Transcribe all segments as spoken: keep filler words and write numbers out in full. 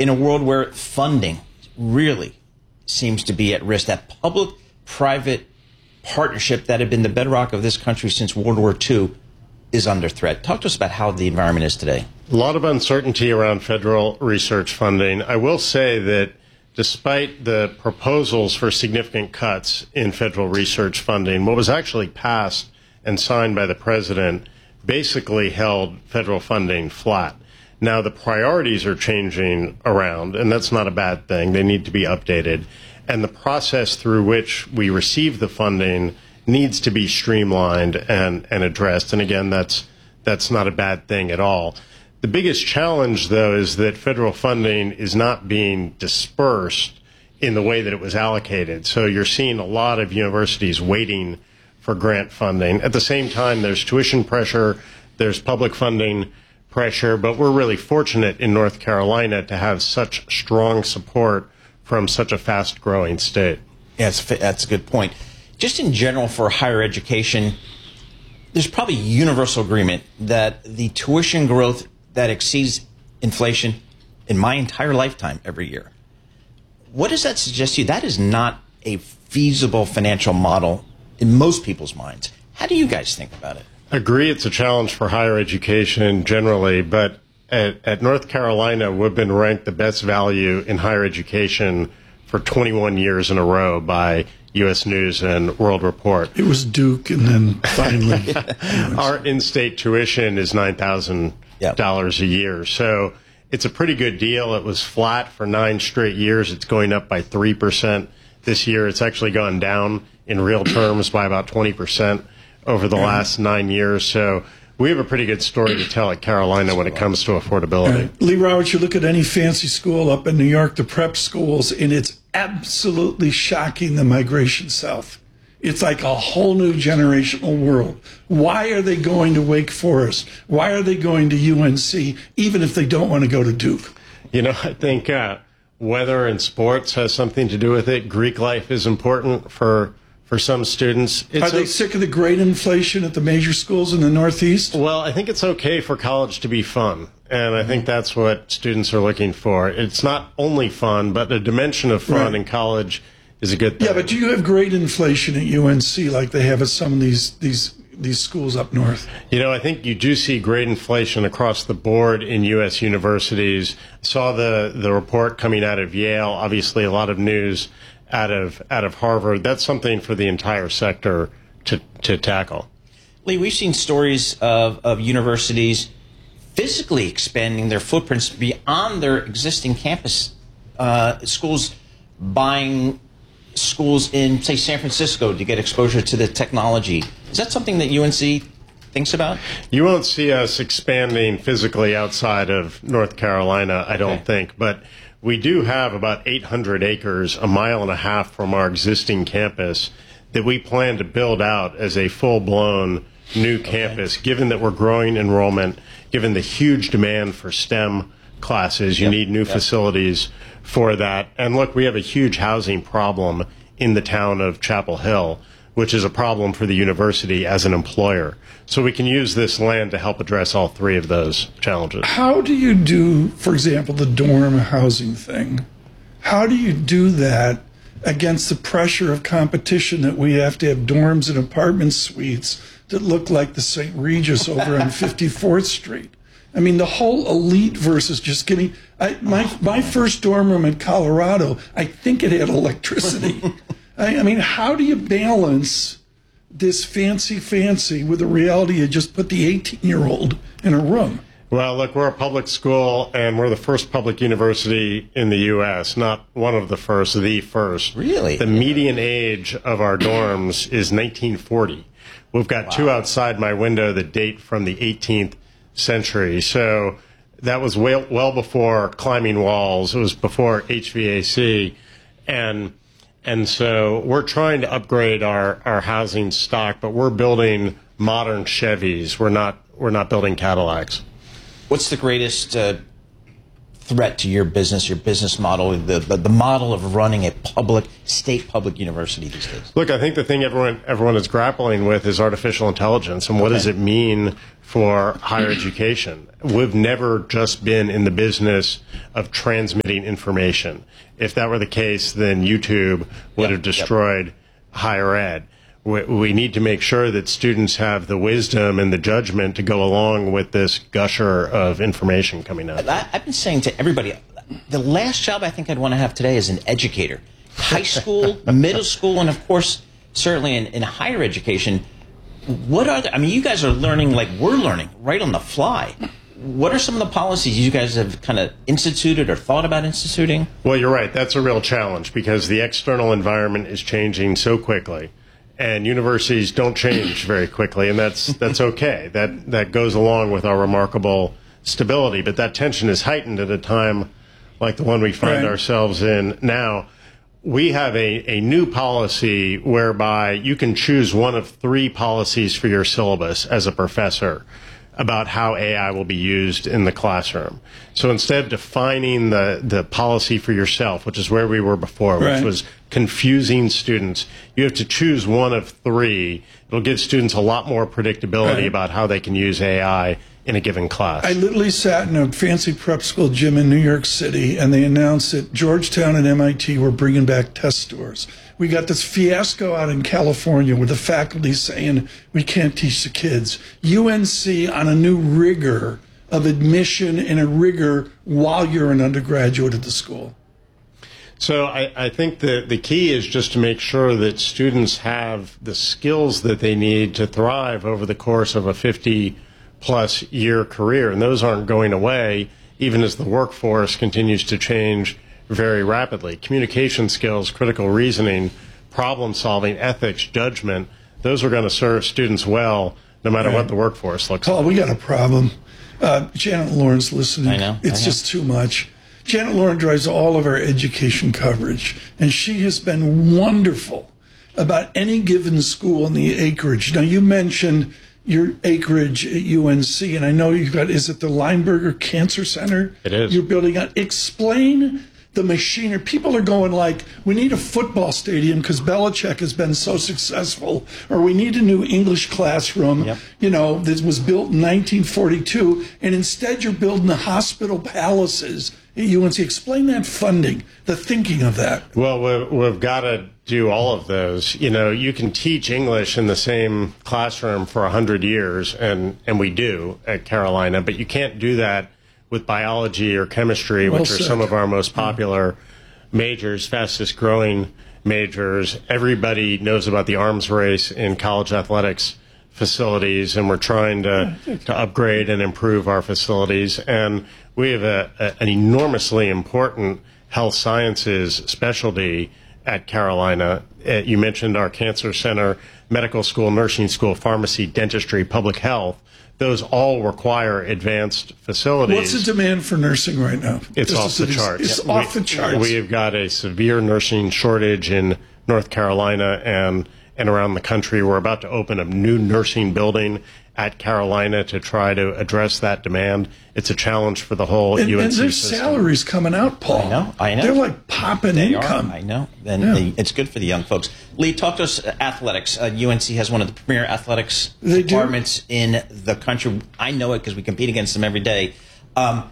in a world where funding really seems to be at risk, that public-private partnership that had been the bedrock of this country since World War Two is under threat. Talk to us about how the environment is today. A lot of uncertainty around federal research funding. I will say that despite the proposals for significant cuts in federal research funding, what was actually passed and signed by the president basically held federal funding flat. Now, the priorities are changing around, and that's not a bad thing. They need to be updated. And the process through which we receive the funding needs to be streamlined and, and addressed. And again, that's that's not a bad thing at all. The biggest challenge, though, is that federal funding is not being dispersed in the way that it was allocated. So you're seeing a lot of universities waiting for grant funding. At the same time, there's tuition pressure, there's public funding pressure, but we're really fortunate in North Carolina to have such strong support from such a fast-growing state. Yeah, that's, that's a good point. Just in general for higher education, there's probably universal agreement that the tuition growth that exceeds inflation in my entire lifetime every year. What does that suggest to you? That is not a feasible financial model in most people's minds. How do you guys think about it? Agree, it's a challenge for higher education generally, but at, at North Carolina, we've been ranked the best value in higher education for twenty-one years in a row by U S News and World Report. It was Duke, and then finally. Our in-state tuition is nine thousand dollars yep. a year, so it's a pretty good deal. It was flat for nine straight years. It's going up by three percent this year. It's actually gone down in real terms by about twenty percent over the last nine years. So we have a pretty good story to tell at Carolina when it comes to affordability. Right. Lee Roberts, you look at any fancy school up in New York, the prep schools, and it's absolutely shocking, the migration south. It's like a whole new generational world. Why are they going to Wake Forest? Why are they going to U N C, even if they don't want to go to Duke? You know, I think uh, weather and sports has something to do with it. Greek life is important for for some students. It's Are they a, sick of the great inflation at the major schools in the Northeast? Well, I think it's okay for college to be fun, and I think that's what students are looking for. It's not only fun, but a dimension of fun right. in college is a good thing. Yeah, but do you have great inflation at U N C like they have at some of these these these schools up north? You know, I think you do see great inflation across the board in U S universities. I saw the the report coming out of Yale, obviously a lot of news out of out of Harvard. That's something for the entire sector to to tackle. Lee, we've seen stories of, of universities physically expanding their footprints beyond their existing campus. Uh, schools buying schools in, say, San Francisco to get exposure to the technology. Is that something that U N C thinks about? You won't see us expanding physically outside of North Carolina, I don't okay. think, but we do have about eight hundred acres, a mile and a half from our existing campus, that we plan to build out as a full-blown new okay. campus, given that we're growing enrollment, given the huge demand for STEM classes. You yep. need new yep. facilities for that. And look, we have a huge housing problem in the town of Chapel Hill, which is a problem for the university as an employer. So we can use this land to help address all three of those challenges. How do you do, for example, the dorm housing thing? How do you do that against the pressure of competition that we have to have dorms and apartment suites that look like the Saint Regis over on fifty-fourth Street? I mean, the whole elite versus just getting... I, my, my first dorm room in Colorado, I think it had electricity. I, I mean, how do you balance this fancy fancy with the reality you just put the eighteen-year-old in a room? Well, look, we're a public school, and we're the first public university in the U S, not one of the first, the first. Really? The median age of our dorms is nineteen forty. We've got wow. two outside my window that date from the eighteenth century. So that was well, well before climbing walls. It was before H V A C. And and so we're trying to upgrade our, our housing stock, but we're building modern Chevys. We're not we're not building Cadillacs. What's the greatest uh, threat to your business, your business model, the, the, the model of running a public, state public university these days? Look, I think the thing everyone everyone is grappling with is artificial intelligence and what okay. does it mean for higher education. We've never just been in the business of transmitting information. If that were the case, then YouTube would yep, have destroyed yep. higher ed. We, we need to make sure that students have the wisdom and the judgment to go along with this gusher of information coming out. I, I've been saying to everybody, the last job I think I'd want to have today is an educator. High school, middle school, and of course, certainly in, in higher education. What are the, I mean, you guys are learning like we're learning, right on the fly. What are some of the policies you guys have kind of instituted or thought about instituting? Well, you're right. That's a real challenge because the external environment is changing so quickly, and universities don't change very quickly, and that's that's okay. That that goes along with our remarkable stability. But that tension is heightened at a time like the one we find right. ourselves in now. We have a, a new policy whereby you can choose one of three policies for your syllabus as a professor about how A I will be used in the classroom. So instead of defining the, the policy for yourself, which is where we were before, which right. was confusing students, you have to choose one of three. It'll give students a lot more predictability right. about how they can use A I in a given class. I literally sat in a fancy prep school gym in New York City, and they announced that Georgetown and M I T were bringing back test scores. We got this fiasco out in California with the faculty saying we can't teach the kids. U N C on a new rigor of admission and a rigor while you're an undergraduate at the school. So I, I think the, the key is just to make sure that students have the skills that they need to thrive over the course of a fifty plus year career, and those aren't going away even as the workforce continues to change very rapidly. Communication skills, critical reasoning, problem solving, ethics, judgment, those are going to serve students well no matter right. what the workforce looks Paul, like. we got a problem. Uh, Janet Lauren's listening. I know. It's I know. just too much. Janet Lauren drives all of our education coverage, and she has been wonderful about any given school in the acreage. Now, you mentioned your acreage at U N C, and I know you've got, is it the Lineberger Cancer Center? It is. You're building on. Explain the machinery. People are going like, we need a football stadium because Belichick has been so successful, or we need a new English classroom, yep. you know, that was built in nineteen forty-two, and instead you're building the hospital palaces at U N C. Explain that funding, the thinking of that. Well, we've, we've got to do all of those. You know, you can teach English in the same classroom for one hundred years, and, and we do at Carolina, but you can't do that with biology or chemistry, well which are said. some of our most popular majors, fastest growing majors. Everybody knows about the arms race in college athletics facilities, and we're trying to, to upgrade and improve our facilities. And we have a, a, an enormously important health sciences specialty at Carolina. Uh, you mentioned our cancer center, medical school, nursing school, pharmacy, dentistry, public health. Those all require advanced facilities. What's the demand for nursing right now? It's Just off the it's, charts. It's we, off the charts. We have got a severe nursing shortage in North Carolina and and around the country. We're about to open a new nursing building at Carolina to try to address that demand. It's a challenge for the whole and, U N C and their system. salaries coming out, Paul. I know, I know. They're like popping They income. Are, I know. And Yeah. they, it's good for the young folks. Lee, talk to us uh, athletics. Uh, U N C has one of the premier athletics They do. departments in the country. I know it because we compete against them every day. Um,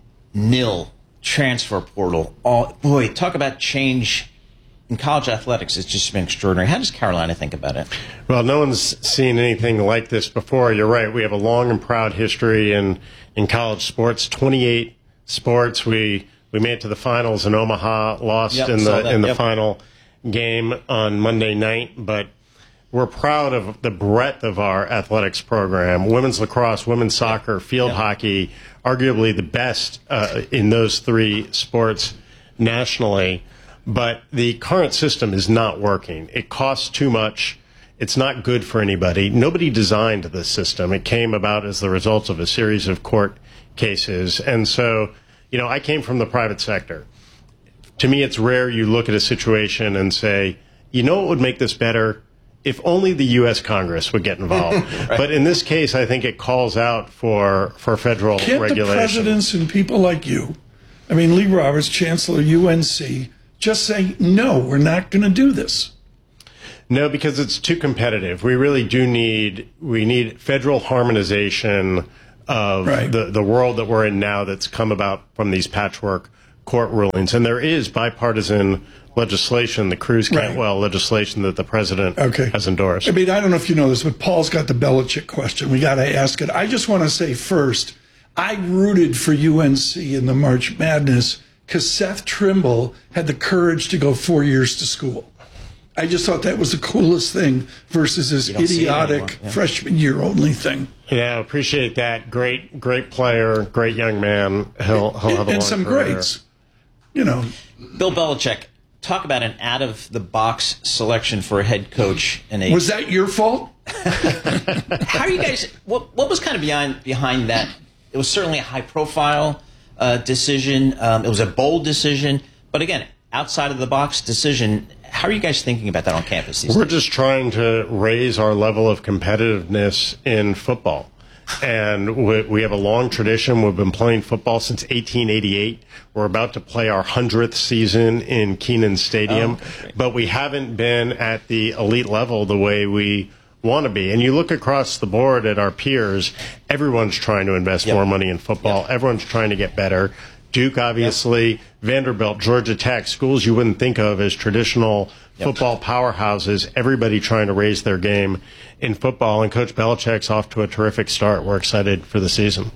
nil, transfer portal. All, boy, talk about change in college athletics. It's just been extraordinary. How does Carolina think about it? Well, no one's seen anything like this before. You're right. We have a long and proud history in, in college sports. twenty-eight sports. We we made it to the finals in Omaha, lost Yep, in saw the that, in the yep. final game on Monday night. But we're proud of the breadth of our athletics program. Women's lacrosse, women's soccer, field Yep. hockey, arguably the best uh, in those three sports nationally. But the current system is not working. It costs too much. It's not good for anybody. Nobody designed this system. It came about as the result of a series of court cases. And so, you know, I came from the private sector. To me, it's rare you look at a situation and say, you know what would make this better? If only the U S Congress would get involved. Right. But in this case, I think it calls out for, for federal Can't regulation. the presidents and people like you I mean, Lee Roberts, Chancellor U N C, just saying, no, we're not going to do this. No, because it's too competitive. We really do need, we need federal harmonization of right. the, the world that we're in now that's come about from these patchwork court rulings. And there is bipartisan legislation, the Cruz-Cantwell right. legislation that the president okay. has endorsed. I mean, I don't know if you know this, but Paul's got the Belichick question. We got to ask it. I just want to say first, I rooted for U N C in the March Madness because Seth Trimble had the courage to go four years to school. I just thought that was the coolest thing versus this idiotic yeah. freshman year only thing. Yeah, appreciate that. Great, great player, great young man. He'll, he'll have a and long some career. greats. You know, Bill Belichick. Talk about an out-of-the-box selection for a head coach. In a was that your fault? How are you guys? What what was kind of behind behind that? It was certainly a high-profile uh, decision. Um, it was a bold decision, but again, outside-of-the-box decision. How are you guys thinking about that on campus these We're days? just trying to raise our level of competitiveness in football. And we, we have a long tradition. We've been playing football since eighteen eighty-eight. We're about to play our hundredth season in Kenan Stadium. Oh, okay. But we haven't been at the elite level the way we want to be. And you look across the board at our peers, everyone's trying to invest yep. more money in football. Yep. Everyone's trying to get better. Duke, obviously, yep. Vanderbilt, Georgia Tech, schools you wouldn't think of as traditional yep. football powerhouses, everybody trying to raise their game in football. And Coach Belichick's off to a terrific start. We're excited for the season.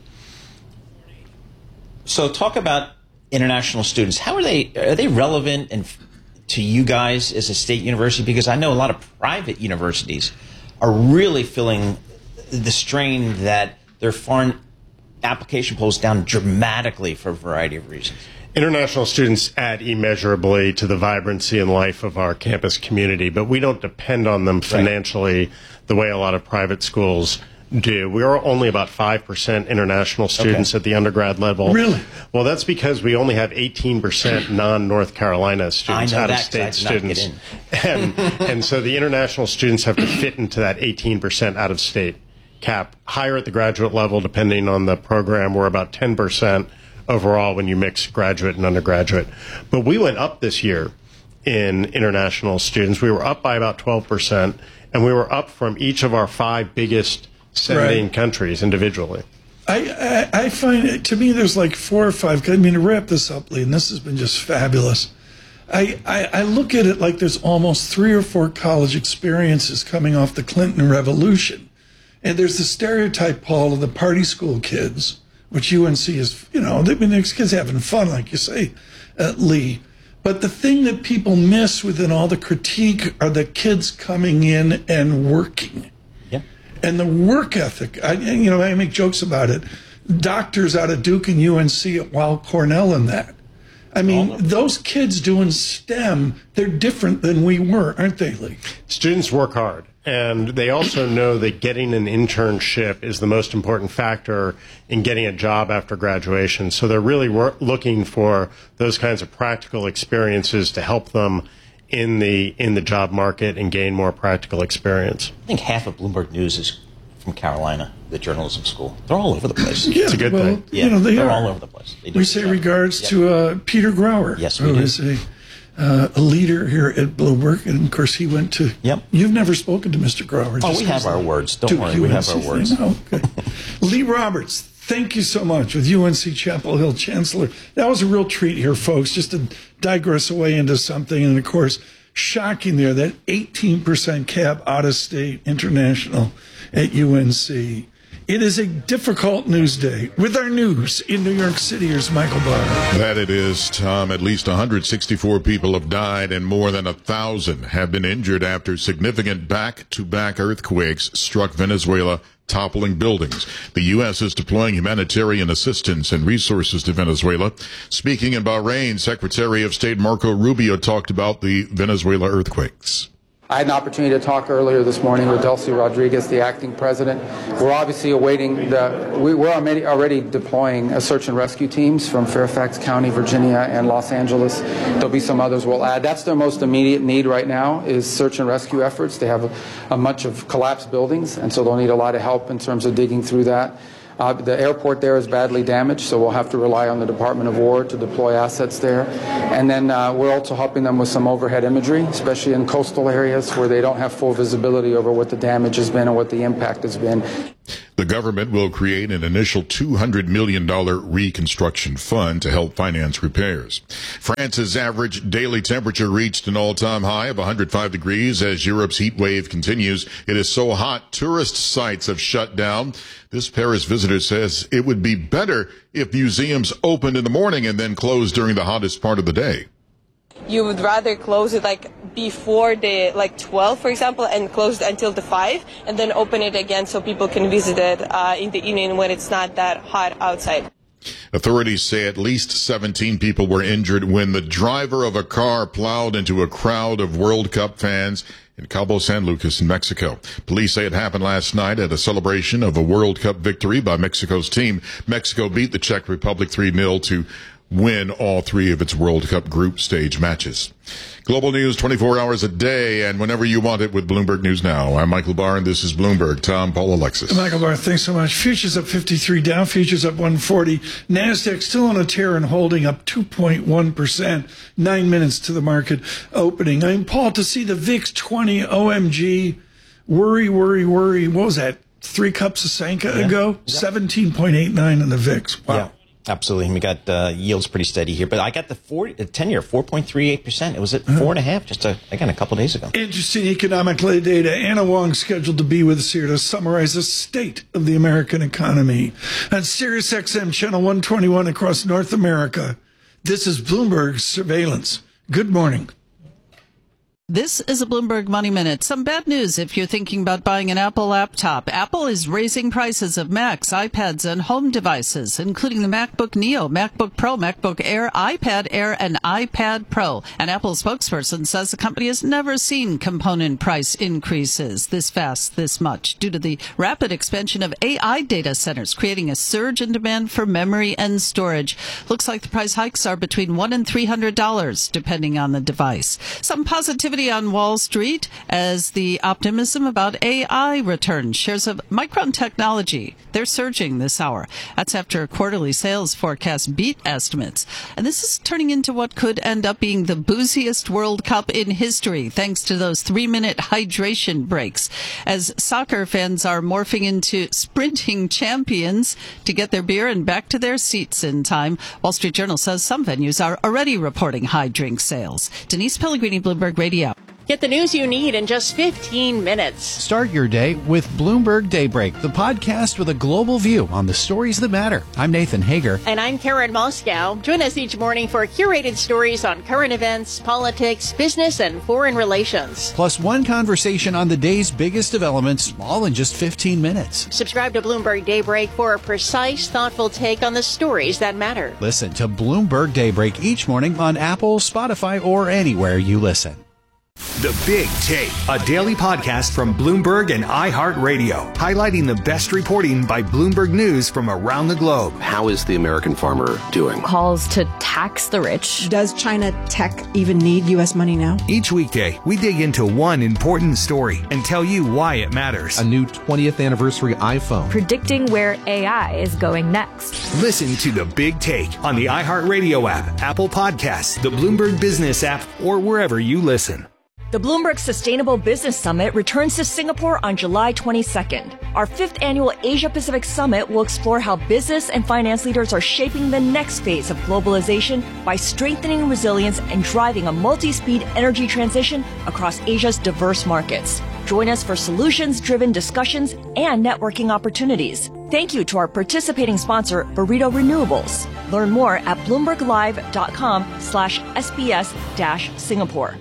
So talk about international students. How are they, are they relevant and to you guys as a state university? Because I know a lot of private universities are really feeling the strain that their foreign application pulls down dramatically for a variety of reasons. International students add immeasurably to the vibrancy and life of our campus community, but we don't depend on them financially right. the way a lot of private schools do. We are only about five percent international students okay. at the undergrad level. Really? Well, that's because we only have eighteen percent non-North Carolina students, out-of-state students. And, and so the international students have to fit into that eighteen percent out-of-state cap. Higher at the graduate level, depending on the program, we're about ten percent overall when you mix graduate and undergraduate. But we went up this year in international students. We were up by about twelve percent, and we were up from each of our five biggest sending right. countries individually. I, I, I find, it, to me, there's like four or five. I mean, to wrap this up, Lee, and this has been just fabulous. I, I, I look at it like there's almost three or four college experiences coming off the Clinton Revolution. And there's the stereotype, Paul, of the party school kids, which U N C is, you know, I mean, these kids having fun, like you say, uh, Lee. But the thing that people miss within all the critique are the kids coming in and working. Yeah. And the work ethic. I, you know, I make jokes about it. Doctors out of Duke and U N C at Weill Cornell and that. I mean, those kids doing STEM, they're different than we were, aren't they, Lee? Students work hard. And they also know that getting an internship is the most important factor in getting a job after graduation. So they're really wor- looking for those kinds of practical experiences to help them in the in the job market and gain more practical experience. I think half of Bloomberg News is from Carolina, the journalism school. They're all over the place. Yeah, it's a good well, thing. You know, they they're are. all over the place. We say regards yep. to uh, Peter Grauer, yes, we who do. is a Uh, a leader here at Bloomberg, and of course he went to. Yep. You've never spoken to Mister Grauer. Oh, we have our words. Don't worry, we have our words. Oh, okay. Lee Roberts, thank you so much with U N C Chapel Hill Chancellor. That was a real treat here, folks. Just to digress away into something, and of course, shocking there that eighteen percent cap out of state international at U N C. It is a difficult news day. With our news in New York City, here's Michael Barr. That it is, Tom. At least one hundred sixty-four people have died and more than one thousand have been injured after significant back-to-back earthquakes struck Venezuela, toppling buildings. The U S is deploying humanitarian assistance and resources to Venezuela. Speaking in Bahrain, Secretary of State Marco Rubio talked about the Venezuela earthquakes. I had an opportunity to talk earlier this morning with Delcy Rodriguez, the acting president. We're obviously awaiting the, we, we're already, already deploying a search and rescue teams from Fairfax County, Virginia, and Los Angeles. There'll be some others we'll add. That's their most immediate need right now is search and rescue efforts. They have a, a bunch of collapsed buildings, and so they'll need a lot of help in terms of digging through that. Uh, the airport there is badly damaged, so we'll have to rely on the Department of War to deploy assets there. And then uh, we're also helping them with some overhead imagery, especially in coastal areas where they don't have full visibility over what the damage has been and what the impact has been. The government will create an initial two hundred million dollars reconstruction fund to help finance repairs. France's average daily temperature reached an all-time high of one hundred five degrees as Europe's heat wave continues. It is so hot, tourist sites have shut down. This Paris visitor says it would be better if museums opened in the morning and then closed during the hottest part of the day. You would rather close it like before the like twelve, for example, and close it until the five, and then open it again so people can visit it uh, in the evening when it's not that hot outside. Authorities say at least seventeen people were injured when the driver of a car plowed into a crowd of World Cup fans in Cabo San Lucas in Mexico. Police say it happened last night at a celebration of a World Cup victory by Mexico's team. Mexico beat the Czech Republic three nil to win all three of its World Cup group stage matches. Global news twenty-four hours a day and whenever you want it with Bloomberg News Now. I'm Michael Barr and this is Bloomberg. Tom, Paul, Alexis. Michael Barr, thanks so much. Futures up fifty-three, Dow futures up one forty. NASDAQ still on a tear and holding up two point one percent. Nine minutes to the market opening. I'm Paul to see the V I X twenty O M G. Worry, worry, worry. What was that? Three cups of Sanka yeah. ago? Yeah. seventeen point eight nine in the V I X. Wow. Yeah. Absolutely. We got uh, yields pretty steady here, but I got the four, the ten-year, four point three eight percent. It was at four and a half just a, again a couple days ago. Interesting economic data. Anna Wong scheduled to be with us here to summarize the state of the American economy. On Sirius X M channel one twenty-one across North America, this is Bloomberg Surveillance. Good morning. This is a Bloomberg Money Minute. Some bad news if you're thinking about buying an Apple laptop. Apple is raising prices of Macs, iPads, and home devices, including the MacBook Neo, MacBook Pro, MacBook Air, iPad Air, and iPad Pro. An Apple spokesperson says the company has never seen component price increases this fast, this much, due to the rapid expansion of A I data centers, creating a surge in demand for memory and storage. Looks like the price hikes are between one and three hundred dollars, depending on the device. Some positivity on Wall Street as the optimism about A I returns. Shares of Micron Technology, they're surging this hour. That's after quarterly sales forecast beat estimates. And this is turning into what could end up being the booziest World Cup in history, thanks to those three-minute hydration breaks. As soccer fans are morphing into sprinting champions to get their beer and back to their seats in time, Wall Street Journal says some venues are already reporting high drink sales. Denise Pellegrini, Bloomberg Radio. Get the news you need in just fifteen minutes. Start your day with Bloomberg Daybreak, the podcast with a global view on the stories that matter. I'm Nathan Hager. And I'm Karen Moscow. Join us each morning for curated stories on current events, politics, business, and foreign relations. Plus one conversation on the day's biggest developments, all in just fifteen minutes. Subscribe to Bloomberg Daybreak for a precise, thoughtful take on the stories that matter. Listen to Bloomberg Daybreak each morning on Apple, Spotify, or anywhere you listen. The Big Take, a daily podcast from Bloomberg and iHeartRadio, highlighting the best reporting by Bloomberg News from around the globe. How is the American farmer doing? Calls to tax the rich. Does China tech even need U S money now? Each weekday, we dig into one important story and tell you why it matters. A new twentieth anniversary iPhone. Predicting where A I is going next. Listen to The Big Take on the iHeartRadio app, Apple Podcasts, the Bloomberg Business app, or wherever you listen. The Bloomberg Sustainable Business Summit returns to Singapore on July twenty-second. Our fifth annual Asia-Pacific Summit will explore how business and finance leaders are shaping the next phase of globalization by strengthening resilience and driving a multi-speed energy transition across Asia's diverse markets. Join us for solutions-driven discussions and networking opportunities. Thank you to our participating sponsor, Burrito Renewables. Learn more at bloomberglive.com slash SBS dash Singapore.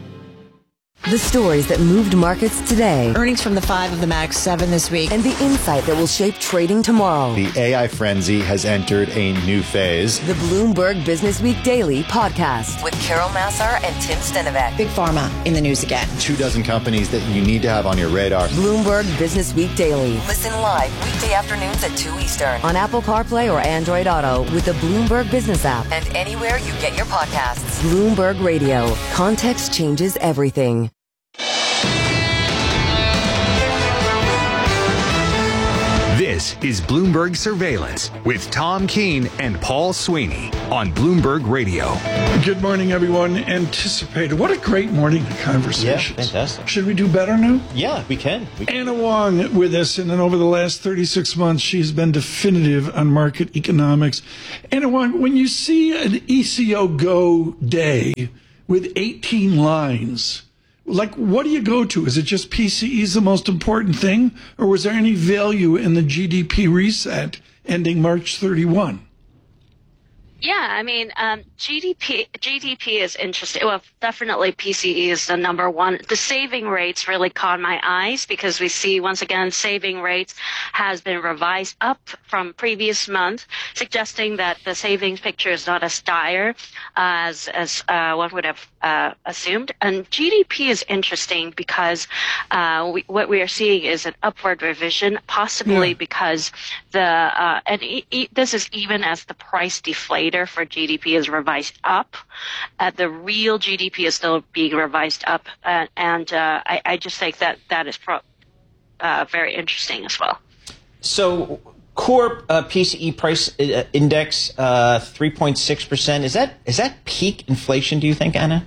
The stories that moved markets today. Earnings from the five of the Max seven this week. And the insight that will shape trading tomorrow. The A I frenzy has entered a new phase. The Bloomberg Business Week Daily podcast with Carol Massar and Tim Stenovec. Big Pharma in the news again. Two dozen companies that you need to have on your radar. Bloomberg Business Week Daily. Listen live weekday afternoons at two Eastern on Apple CarPlay or Android Auto with the Bloomberg Business app and anywhere you get your podcasts. Bloomberg Radio. Context changes everything. This This is Bloomberg Surveillance with Tom Keene and Paul Sweeney on Bloomberg Radio. Good morning, everyone. Anticipated. What a great morning of conversations. Yeah, fantastic. Should we do better now? Yeah, we can. We can. Anna Wong with us, and then over the last thirty-six months, she's been definitive on market economics. Anna Wong, when you see an E C O Go day with eighteen lines, like, what do you go to? Is it just P C E is the most important thing, or was there any value in the G D P reset ending March thirty-first? Yeah, I mean, um, G D P G D P is interesting. Well, definitely P C E is the number one. The saving rates really caught my eyes because we see, once again, saving rates has been revised up from previous month, suggesting that the savings picture is not as dire as as uh, one would have uh, assumed. And G D P is interesting because uh, we, what we are seeing is an upward revision, possibly yeah. because the uh, and e- e- this is even as the price deflator for G D P is revised up. Uh, the real G D P is still being revised up, uh, and uh, I, I just think that that is pro- uh, very interesting as well. So, core uh, P C E price uh, index uh, three point six percent. Is that is that peak inflation? Do you think, Anna?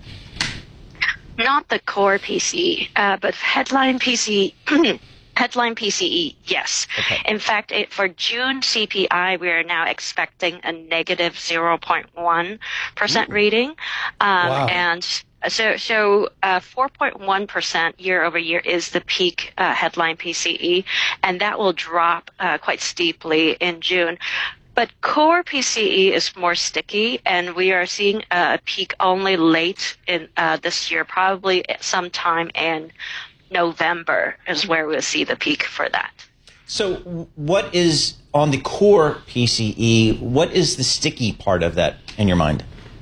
Not the core P C E, uh, but headline P C E. Headline P C E, yes. Okay. In fact, it, for June C P I, we are now expecting a negative zero point one percent reading. Um, wow. And so, so uh, four point one percent year over year is the peak uh, headline P C E, and that will drop uh, quite steeply in June. But core P C E is more sticky, and we are seeing a peak only late in uh, this year, probably sometime in November is where we'll see the peak for that. So what is on the core P C E, what is the sticky part of that in your mind?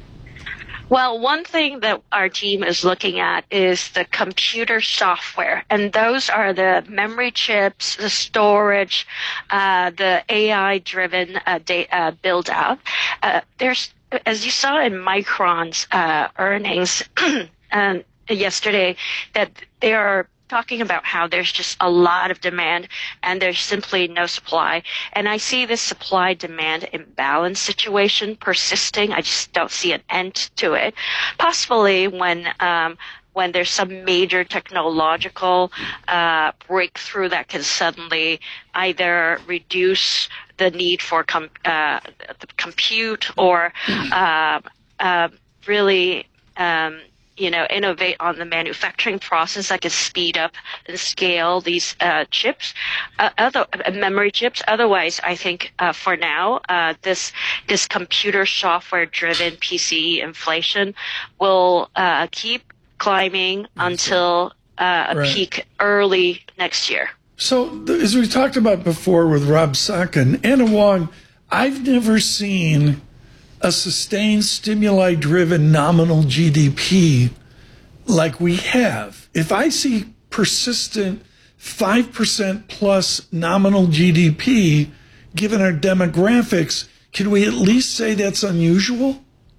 Well, one thing that our team is looking at is the computer software, and those are the memory chips, the storage, uh, the A I-driven uh, data uh, build-out. Uh, there's, as you saw in Micron's uh, earnings um, yesterday, that they are talking about how there's just a lot of demand and there's simply no supply. And I see this supply-demand imbalance situation persisting. I just don't see an end to it. Possibly when um, when there's some major technological uh, breakthrough that can suddenly either reduce the need for com- uh, the compute or uh, uh, really um, you know, innovate on the manufacturing process that can speed up and scale these uh, chips, uh, other uh, memory chips. Otherwise, I think uh, for now, uh, this this computer software-driven P C E inflation will uh, keep climbing until uh, a right. peak early next year. So, as we talked about before with Rob Saka, Anna Wong, I've never seen a sustained stimuli-driven nominal G D P like we have. If I see persistent five percent plus nominal G D P, given our demographics, can we at least say that's unusual?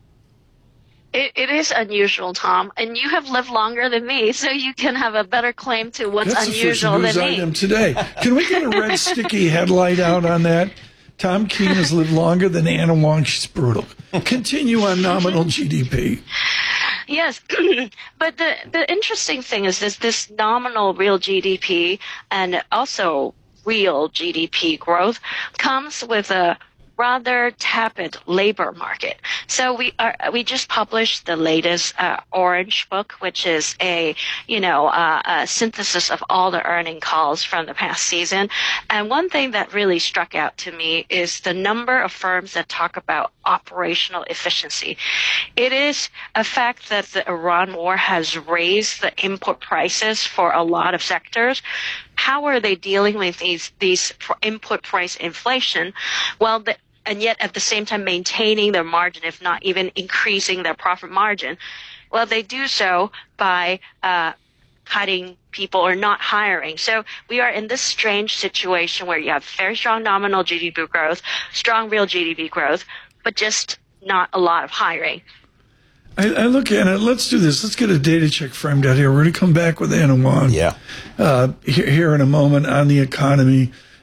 It, it is unusual, Tom, and you have lived longer than me, so you can have a better claim to what's that's unusual the first news than me. Item today. Can we get a red sticky headlight out on that? Tom Keene has lived longer than Anna Wong. She's brutal. Continue on nominal G D P. Yes, but the the interesting thing is this this nominal real G D P and also real G D P growth comes with a rather tepid labor market. So we are we just published the latest uh, Orange Book, which is a you know uh, a synthesis of all the earning calls from the past season. And one thing that really struck out to me is the number of firms that talk about operational efficiency. It is a fact that the Iran war has raised the input prices for a lot of sectors. How are they dealing with these these input price inflation? Well, the and yet at the same time maintaining their margin, if not even increasing their profit margin. Well, they do so by uh, cutting people or not hiring. So we are in this strange situation where you have very strong nominal G D P growth, strong real G D P growth, but just not a lot of hiring. I, I look at it. Let's do this. Let's get a data check framed out here. We're going to come back with Anna Wong. Yeah. Uh, here, here in a moment on the economy.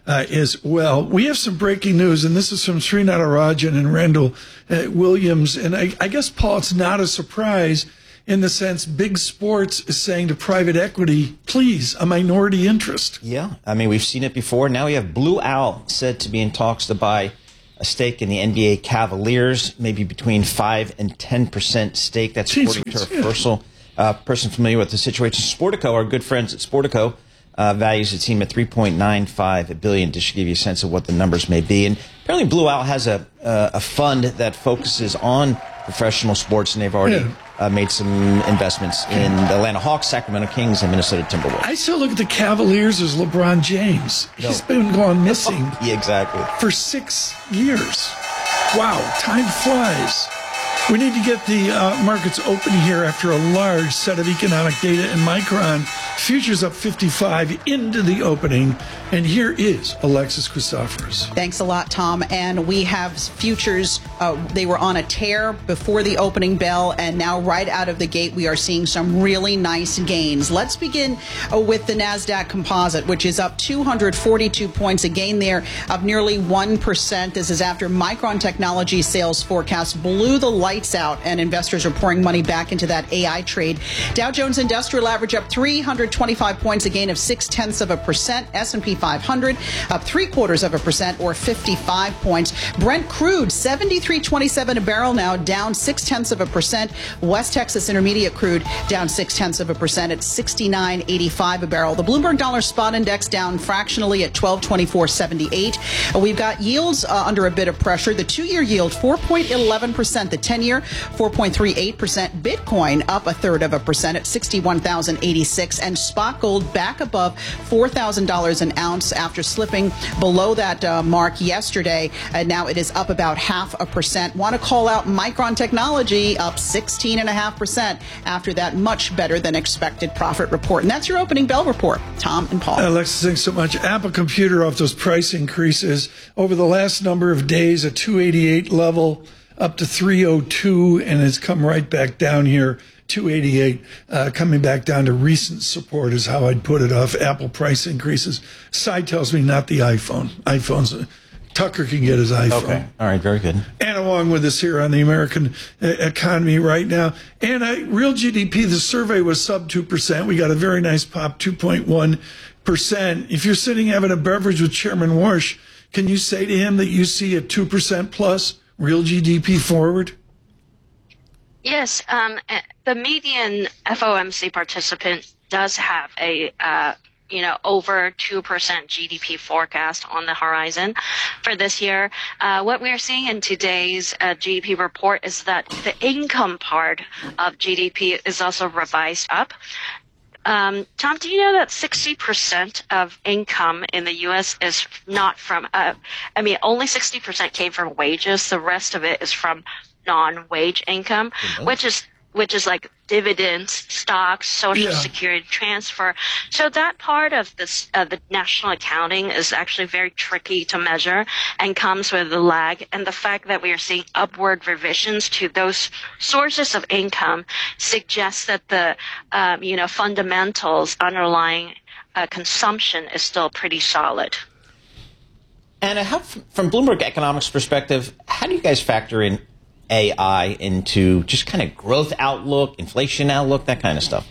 uh, as well. We have some breaking news, and this is from Sri Natarajan and Randall uh, Williams. And I, I guess, Paul, it's not a surprise in the sense big sports is saying to private equity, please, a minority interest. Yeah, I mean, we've seen it before. Now we have Blue Owl said to be in talks to buy a stake in the N B A Cavaliers, maybe between five and ten percent stake. That's according to a personal, uh, person familiar with the situation. Sportico, our good friends at Sportico, uh, values the team at three point nine five billion dollars, just to give you a sense of what the numbers may be. And apparently Blue Owl has a, uh, a fund that focuses on professional sports, and they've already yeah. uh, made some investments in the Atlanta Hawks, Sacramento Kings, and Minnesota Timberwolves. I still look at the Cavaliers as LeBron James. No. He's been gone missing yeah, exactly. for six years. Wow, time flies. We need to get the uh, markets open here after a large set of economic data in Micron. Futures up fifty-five into the opening. And here is Alexis Christoforous. Thanks a lot, Tom. And we have futures. Uh, they were on a tear before the opening bell. And now right out of the gate, we are seeing some really nice gains. Let's begin uh, with the NASDAQ Composite, which is up two hundred forty-two points. A gain there of nearly one percent. This is after Micron Technology sales forecast blew the lights out, and investors are pouring money back into that A I trade. Dow Jones Industrial Average up three hundred twenty-five points, a gain of six tenths of a percent. S and P five hundred up three quarters of a percent, or fifty-five points. Brent crude seventy-three twenty-seven a barrel now, down six tenths of a percent. West Texas Intermediate crude down six tenths of a percent at sixty-nine eighty-five a barrel. The Bloomberg Dollar Spot Index down fractionally at twelve twenty-four seventy-eight. We've got yields uh, under a bit of pressure. The two-year yield four point one one percent. The ten-year four point three eight percent. Bitcoin up a third of a percent at sixty-one thousand eighty-six, and spot gold back above four thousand dollars an ounce after slipping below that uh, mark yesterday. And now it is up about half a percent. Want to call out Micron Technology up sixteen point five percent after that much better than expected profit report. And that's your opening bell report. Tom and Paul. Alexis, thanks so much. Apple Computer off those price increases over the last number of days, a two eighty-eight level up to three oh two, and it's come right back down here. two eighty-eight, uh, coming back down to recent support is how I'd put it off Apple price increases. Side tells me not the iPhone. iPhones, uh, Tucker can get his iPhone. Okay. All right. Very good. And along with us here on the American uh, economy right now. And uh, real G D P, the survey was sub two percent. We got a very nice pop, two point one percent. If you're sitting having a beverage with Chairman Warsh, can you say to him that you see a two percent plus real G D P forward? Yes, um, the median F O M C participant does have a, uh, you know, over two percent G D P forecast on the horizon for this year. Uh, what we are seeing in today's uh, G D P report is that the income part of G D P is also revised up. Um, Tom, do you know that sixty percent of income in the U S is not from, uh, I mean, only sixty percent came from wages. The rest of it is from non-wage income, mm-hmm. which is which is like dividends, stocks, social yeah. security transfer. So that part of this, uh, the national accounting is actually very tricky to measure and comes with a lag. And the fact that we are seeing upward revisions to those sources of income suggests that the, um, you know, fundamentals underlying uh, consumption is still pretty solid. And how, from Bloomberg Economics perspective, how do you guys factor in A I into just kind of growth outlook, inflation outlook, that kind of stuff?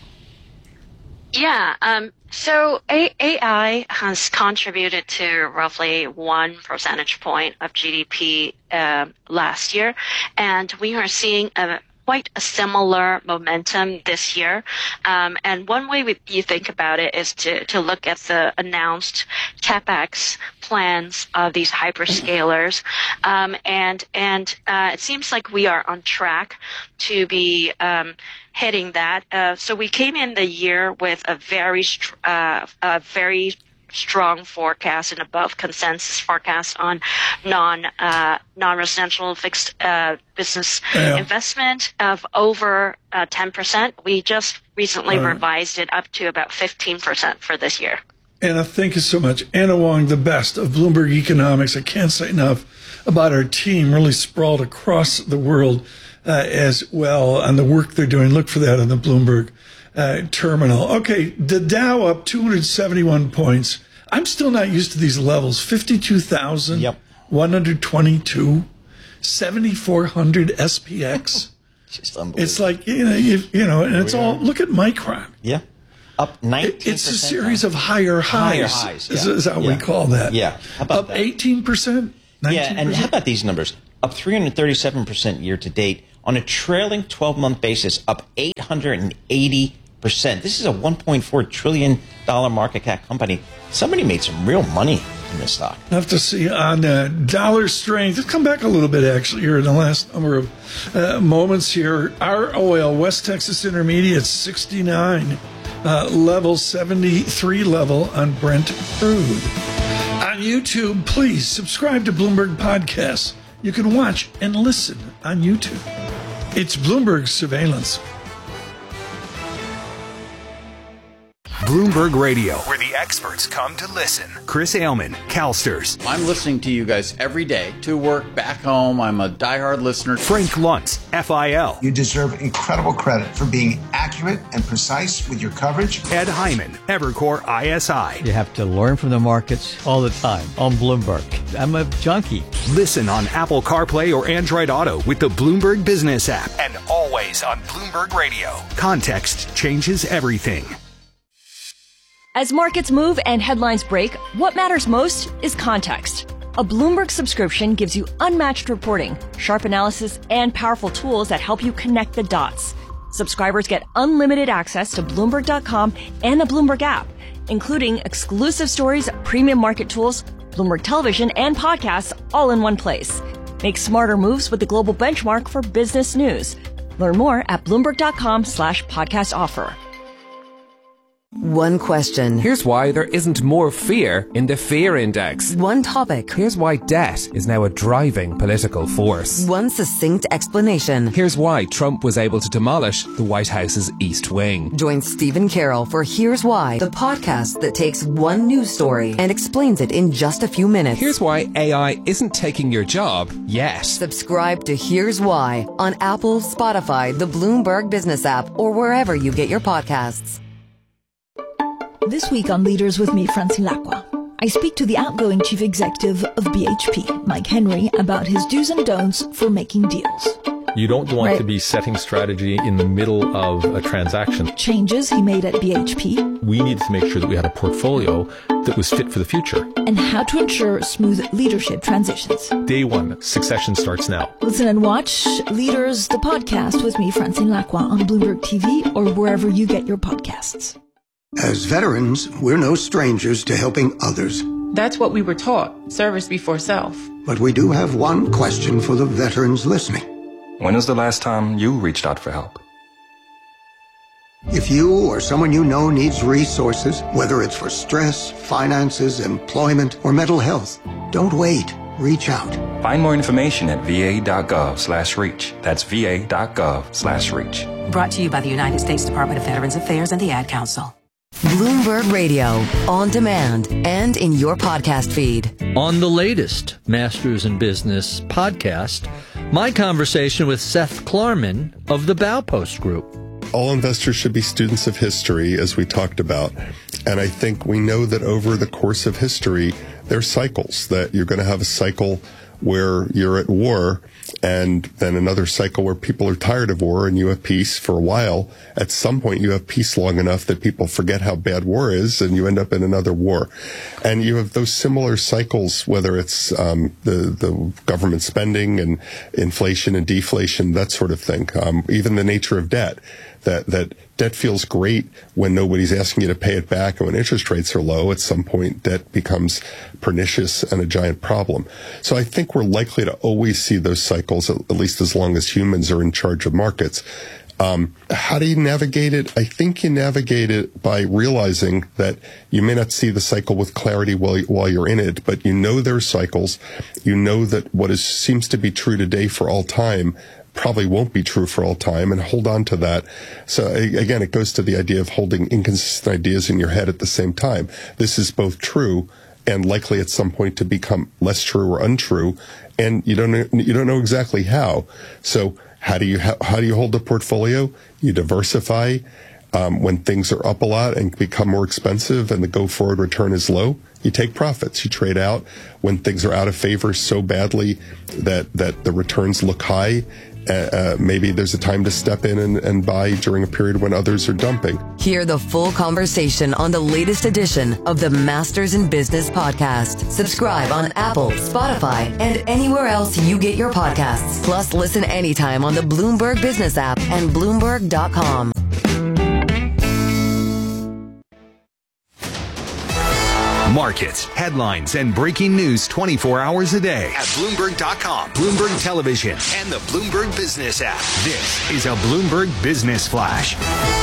Yeah, um, so A- AI has contributed to roughly one percentage point of G D P uh, last year, and we are seeing a quite a similar momentum this year. Um, and one way we, you think about it is to, to look at the announced CapEx plans of these hyperscalers. Um, and and uh, it seems like we are on track to be um, hitting that. Uh, so we came in the year with a very, uh, a very strong forecast and above consensus forecast on non uh, non-residential fixed uh, business yeah. investment of over uh, ten percent. We just recently uh, revised it up to about fifteen percent for this year. Anna, thank you so much. Anna Wong, the best of Bloomberg Economics. I can't say enough about our team, really sprawled across the world uh, as well on the work they're doing. Look for that on the Bloomberg Uh, terminal. Okay, the Dow up two hundred seventy-one points, I'm still not used to these levels. fifty-two thousand, yep. one hundred twenty-two, seventy-four hundred S P X. Just unbelievable. It's like, you know, you, you know, and it's all, look at Micron. Yeah. Up nineteen percent. It's a series of higher highs. Higher highs, yeah. is, is how yeah. we call that. Yeah. How about Up that? eighteen percent. Yeah, and how about these numbers? Up three hundred thirty-seven percent year to date. On a trailing twelve-month basis, up eight hundred eighty percent. This is a one point four trillion dollars market cap company. Somebody made some real money in this stock. I have to see on uh, dollar strength. Let's come back a little bit, actually, here in the last number of uh, moments here. Our oil, West Texas Intermediate, sixty-nine. Uh, level seventy-three level on Brent crude. On YouTube, please subscribe to Bloomberg Podcasts. You can watch and listen on YouTube. It's Bloomberg Surveillance. Bloomberg Radio, where the experts come to listen. Chris Ailman, CalSTRS. I'm listening to you guys every day to work, back home. I'm a diehard listener. Frank Luntz, F I L. You deserve incredible credit for being accurate and precise with your coverage. Ed Hyman, Evercore I S I. You have to learn from the markets all the time on Bloomberg. I'm a junkie. Listen on Apple CarPlay or Android Auto with the Bloomberg Business app. And always on Bloomberg Radio. Context changes everything. As markets move and headlines break, what matters most is context. A Bloomberg subscription gives you unmatched reporting, sharp analysis, and powerful tools that help you connect the dots. Subscribers get unlimited access to Bloomberg dot com and the Bloomberg app, including exclusive stories, premium market tools, Bloomberg Television, and podcasts all in one place. Make smarter moves with the global benchmark for business news. Learn more at Bloomberg dot com slash podcast offer. One question. Here's why there isn't more fear in the fear index. One topic. Here's why debt is now a driving political force. One succinct explanation. Here's why Trump was able to demolish the White House's East Wing. Join Stephen Carroll for Here's Why, the podcast that takes one news story and explains it in just a few minutes. Here's why A I isn't taking your job yet. Subscribe to Here's Why on Apple, Spotify, the Bloomberg Business app, or wherever you get your podcasts. This week on Leaders with me, Francine Lacqua, I speak to the outgoing chief executive of B H P, Mike Henry, about his do's and don'ts for making deals. You don't want right. to be setting strategy in the middle of a transaction. Changes he made at B H P. We needed to make sure that we had a portfolio that was fit for the future. And how to ensure smooth leadership transitions. Day one, succession starts now. Listen and watch Leaders, the podcast with me, Francine Lacqua, on Bloomberg T V or wherever you get your podcasts. As veterans, we're no strangers to helping others. That's what we were taught, service before self. But we do have one question for the veterans listening. When was the last time you reached out for help? If you or someone you know needs resources, whether it's for stress, finances, employment, or mental health, don't wait. Reach out. Find more information at va.gov slash reach. That's va.gov slash reach. Brought to you by the United States Department of Veterans Affairs and the Ad Council. Bloomberg Radio, on demand and in your podcast feed. On the latest Masters in Business podcast, my conversation with Seth Klarman of the Baupost Group. All investors should be students of history, as we talked about. And I think we know that over the course of history, there's cycles, that you're going to have a cycle where you're at war, and then another cycle where people are tired of war and you have peace for a while. At some point, you have peace long enough that people forget how bad war is, and you end up in another war. And you have those similar cycles, whether it's um, the, the government spending and inflation and deflation, that sort of thing. Um, even the nature of debt. That, that debt feels great when nobody's asking you to pay it back, and when interest rates are low, at some point debt becomes pernicious and a giant problem. So I think we're likely to always see those cycles, at least as long as humans are in charge of markets. Um, how do you navigate it? I think you navigate it by realizing that you may not see the cycle with clarity while, while you're in it, but you know there are cycles. You know that what is, seems to be true today for all time probably won't be true for all time, and hold on to that. So again, it goes to the idea of holding inconsistent ideas in your head at the same time. This is both true and likely at some point to become less true or untrue, and you don't know, you don't know exactly how. So how do you how, how do you hold a portfolio? You diversify. Um, when things are up a lot and become more expensive and the go-forward return is low, you take profits. You trade out. When things are out of favor so badly that, that the returns look high, uh, uh, maybe there's a time to step in and, and buy during a period when others are dumping. Hear the full conversation on the latest edition of the Masters in Business podcast. Subscribe on Apple, Spotify, and anywhere else you get your podcasts. Plus, listen anytime on the Bloomberg Business app and Bloomberg dot com. Markets, headlines, and breaking news twenty-four hours a day at Bloomberg dot com, Bloomberg Television, and the Bloomberg Business app. This is a Bloomberg Business Flash.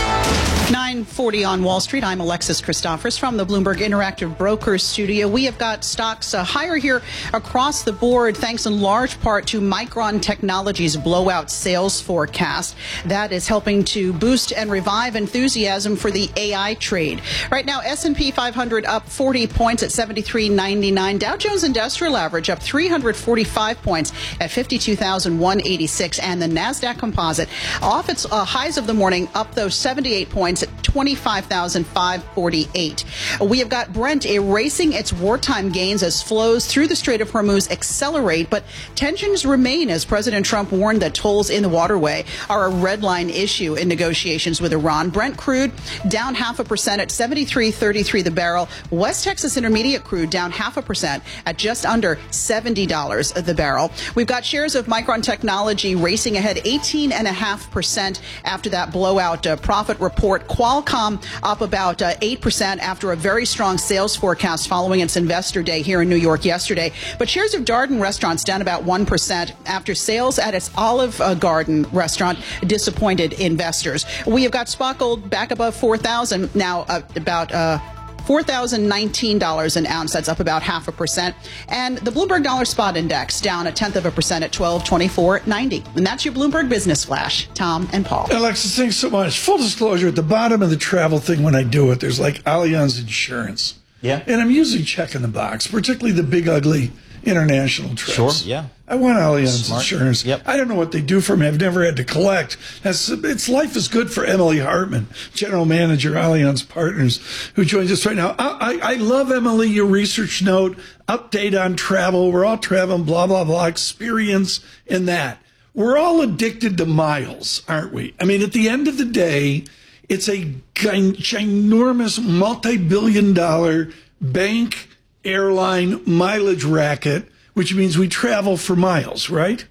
nine forty on Wall Street. I'm Alexis Christophers from the Bloomberg Interactive Brokers studio. We have got stocks uh, higher here across the board, thanks in large part to Micron Technology's blowout sales forecast. That is helping to boost and revive enthusiasm for the A I trade. Right now, S and P five hundred up forty points at seventy-three ninety-nine. Dow Jones Industrial Average up three hundred forty-five points at fifty-two thousand one hundred eighty-six. And the NASDAQ Composite off its uh, highs of the morning, up those seventy-eight points at twenty-five thousand five hundred forty-eight. We have got Brent erasing its wartime gains as flows through the Strait of Hormuz accelerate, but tensions remain as President Trump warned that tolls in the waterway are a red line issue in negotiations with Iran. Brent crude down half a percent at seventy-three thirty-three the barrel. West Texas Intermediate crude down half a percent at just under seventy dollars the barrel. We've got shares of Micron Technology racing ahead eighteen point five percent after that blowout uh, profit report. Qualcomm up about uh, eight percent after a very strong sales forecast following its investor day here in New York yesterday. But shares of Darden Restaurants down about one percent after sales at its Olive uh, Garden restaurant disappointed investors. We have got spot gold back above four thousand now, uh, about uh, four thousand nineteen dollars an ounce. That's up about half a percent. And the Bloomberg Dollar Spot Index down a tenth of a percent at twelve twenty-four ninety. And that's your Bloomberg Business Flash. Tom and Paul. Alexis, thanks so much. Full disclosure, at the bottom of the travel thing when I do it, there's like Allianz Insurance. Yeah. And I'm usually checking the box, particularly the big, ugly international trips. Sure, yeah. I want Allianz Smart. Insurance. Yep. I don't know what they do for me. I've never had to collect. That's, it's life is good for Emily Hartman, General Manager, Allianz Partners, who joins us right now. I, I, I love, Emily, your research note, update on travel. We're all traveling, blah, blah, blah, experience in that. We're all addicted to miles, aren't we? I mean, at the end of the day, it's a ginormous multi-billion dollar bank airline mileage racket, which means we travel for miles, right?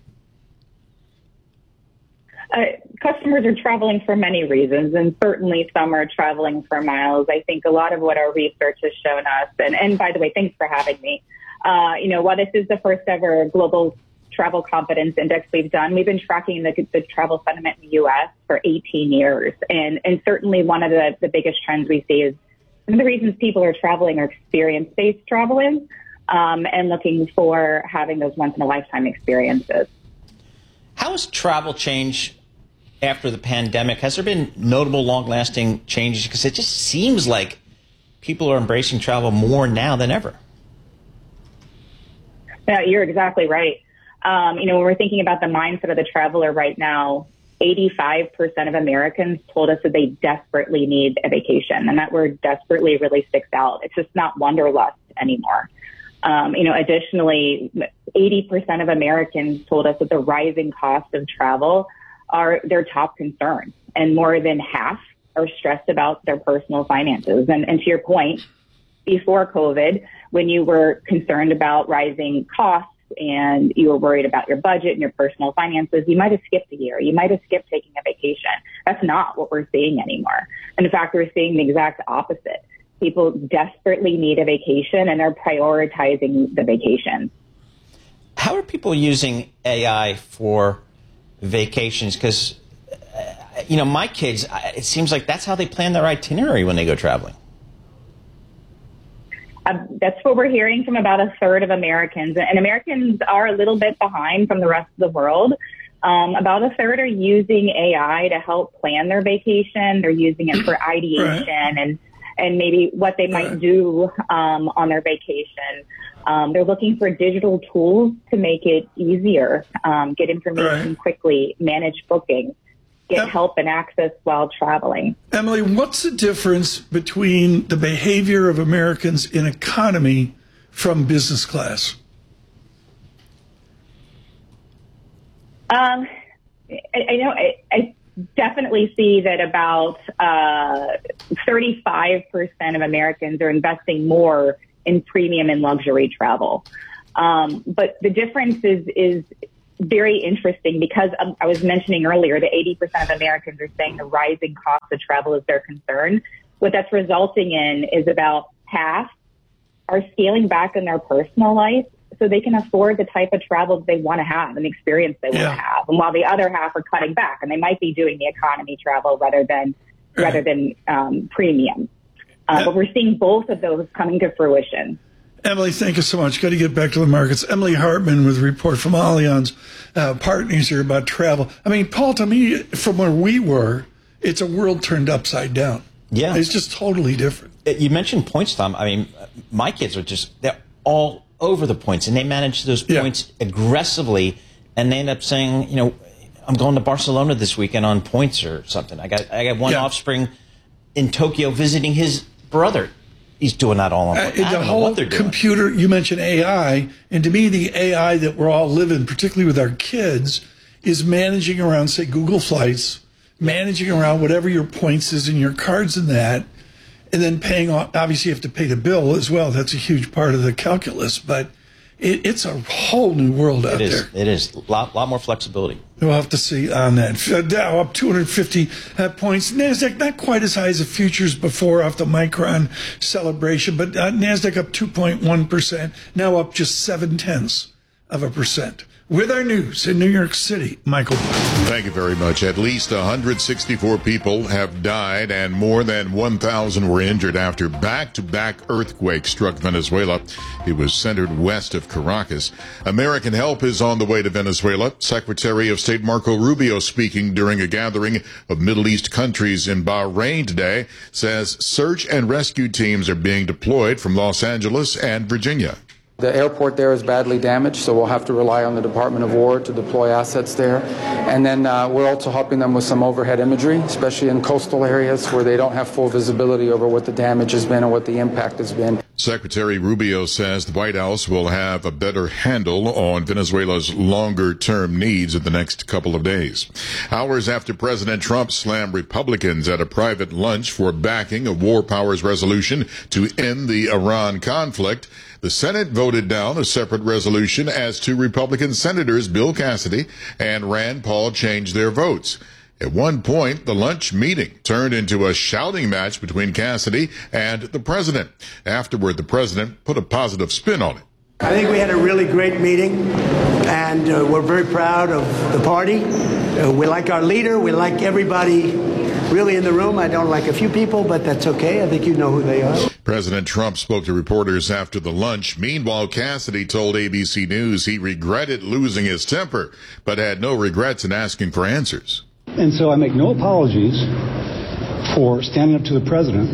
Uh, customers are traveling for many reasons, and certainly some are traveling for miles. I think a lot of what our research has shown us, and, and by the way, thanks for having me. Uh, you know, while this is the first ever global travel confidence index we've done, we've been tracking the, the travel sentiment in the U S for eighteen years. And, and certainly one of the, the biggest trends we see is one of the reasons people are traveling are experience-based traveling. Um, and looking for having those once-in-a-lifetime experiences. How has travel changed after the pandemic? Has there been notable, long-lasting changes? Because it just seems like people are embracing travel more now than ever. Yeah, you're exactly right. Um, you know, when we're thinking about the mindset of the traveler right now, eighty-five percent of Americans told us that they desperately need a vacation. And that word desperately really sticks out. It's just not wanderlust anymore. Um, you know, additionally, eighty percent of Americans told us that the rising cost of travel are their top concern, and more than half are stressed about their personal finances. And, and to your point, before COVID, when you were concerned about rising costs and you were worried about your budget and your personal finances, you might have skipped a year. You might have skipped taking a vacation. That's not what we're seeing anymore. And in fact, we're seeing the exact opposite. People desperately need a vacation, and they're prioritizing the vacation. How are people using A I for vacations? Because, uh, you know, my kids, it seems like that's how they plan their itinerary when they go traveling. Uh, that's what we're hearing from about a third of Americans. And Americans are a little bit behind from the rest of the world. Um, about a third are using A I to help plan their vacation. They're using it for ideation right. and and maybe what they might do um, on their vacation. Um, they're looking for digital tools to make it easier, um, get information right. quickly, manage bookings. get help and access while traveling. Emily, what's the difference between the behavior of Americans in economy from business class? Um, I, I know I, I definitely see that about uh, thirty-five percent of Americans are investing more in premium and luxury travel. Um, but the difference is, is very interesting because um, I was mentioning earlier that eighty percent of Americans are saying the rising cost of travel is their concern. What that's resulting in is about half are scaling back in their personal life so they can afford the type of travel that they want to have and the experience they yeah. want to have. And while the other half are cutting back, and they might be doing the economy travel rather than uh, rather than um, premium. Uh, uh, but we're seeing both of those coming to fruition. Emily, thank you so much. Got to get back to the markets. Emily Hartman with a report from Allianz uh, Partners here about travel. I mean, Paul, to me, from where we were, it's a world turned upside down. Yeah. It's just totally different. You mentioned points, Tom. I mean, my kids are just, they're all over the points, and they manage those points yeah. aggressively, and they end up saying, you know, I'm going to Barcelona this weekend on points or something. I got I got one yeah. offspring in Tokyo visiting his brother. He's doing that all on uh, the whole computer. You mentioned A I, and to me, the A I that we're all living, particularly with our kids, is managing around, say, Google Flights, managing around whatever your points is in your cards and that, and then paying off. Obviously, you have to pay the bill as well. That's a huge part of the calculus, but it, it's a whole new world out it is, there. It is. A lot, lot more flexibility. We'll have to see on that. Dow up two hundred fifty uh, points. NASDAQ not quite as high as the futures before off the Micron celebration, but uh, NASDAQ up two point one percent, now up just seven-tenths of a percent. With our news in New York City, Michael. Thank you very much. At least one hundred sixty-four people have died and more than one thousand were injured after back-to-back earthquakes struck Venezuela. It was centered west of Caracas. American help is on the way to Venezuela. Secretary of State Marco Rubio, speaking during a gathering of Middle East countries in Bahrain today, says search and rescue teams are being deployed from Los Angeles and Virginia. The airport there is badly damaged, so we'll have to rely on the Department of War to deploy assets there. And then uh, we're also helping them with some overhead imagery, especially in coastal areas where they don't have full visibility over what the damage has been or what the impact has been. Secretary Rubio says the White House will have a better handle on Venezuela's longer-term needs in the next couple of days. Hours after President Trump slammed Republicans at a private lunch for backing a war powers resolution to end the Iran conflict, the Senate voted down a separate resolution as two Republican senators, Bill Cassidy and Rand Paul, changed their votes. At one point, the lunch meeting turned into a shouting match between Cassidy and the president. Afterward, the president put a positive spin on it. I think we had a really great meeting, and uh, we're very proud of the party. Uh, we like our leader. We like everybody really in the room. I don't like a few people, but that's okay. I think you know who they are. President Trump spoke to reporters after the lunch. Meanwhile, Cassidy told A B C News he regretted losing his temper, but had no regrets in asking for answers. And so I make no apologies for standing up to the president,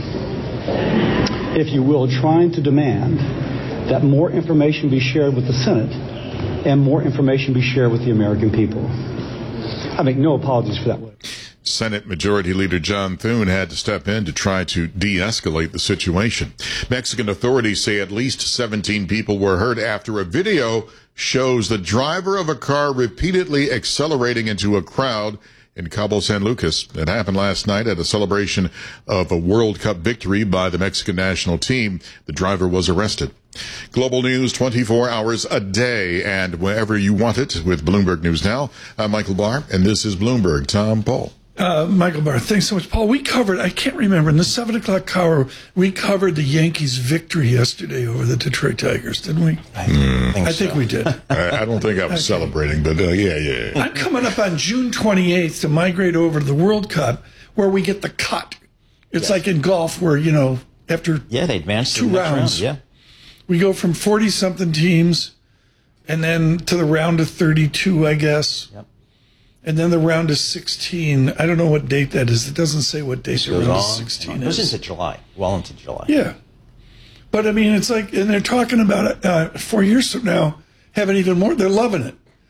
if you will, trying to demand that more information be shared with the Senate and more information be shared with the American people. I make no apologies for that. Senate Majority Leader John Thune had to step in to try to de-escalate the situation. Mexican authorities say at least seventeen people were hurt after a video shows the driver of a car repeatedly accelerating into a crowd in Cabo San Lucas. It happened last night at a celebration of a World Cup victory by the Mexican national team. The driver was arrested. Global news twenty-four hours a day and wherever you want it with Bloomberg News Now. I'm Michael Barr, and this is Bloomberg. Tom Paul. Uh, Michael Barr, thanks so much. Paul, we covered, I can't remember, in the seven o'clock hour, we covered the Yankees' victory yesterday over the Detroit Tigers, didn't we? I think, I think so. we did. I, I don't think I was okay. celebrating, but uh, yeah, yeah, yeah. I'm coming up on June twenty-eighth to migrate over to the World Cup, where we get the cut. It's yes. like in golf where, you know, after yeah, they advanced two rounds, round. yeah. we go from forty-something teams and then to the round of thirty-two, I guess. Yep. And then the round of sixteen. I don't know what date that is. It doesn't say what date the round of sixteen is. It is. goes into July, well into July. Yeah. But, I mean, it's like, and they're talking about it uh, four years from now, having even more. They're loving it.